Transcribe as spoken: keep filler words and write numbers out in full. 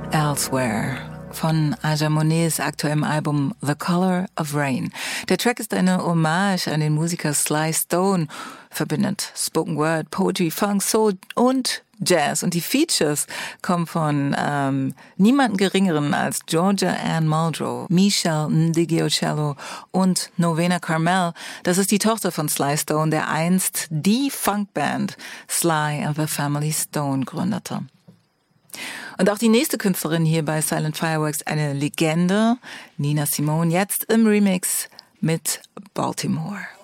Elsewhere von Aja Monets aktuellem Album The Color of Rain. Der Track ist eine Hommage an den Musiker Sly Stone, verbindet Spoken Word, Poetry, Funk, Soul und Jazz. Und die Features kommen von ähm, niemanden Geringeren als Georgia Ann Muldrow, Michelle Ndigiocello und Novena Carmel. Das ist die Tochter von Sly Stone, der einst die Funkband Sly and the Family Stone gründete. Und auch die nächste Künstlerin hier bei Silent Fireworks, eine Legende, Nina Simone, jetzt im Remix mit Baltimore.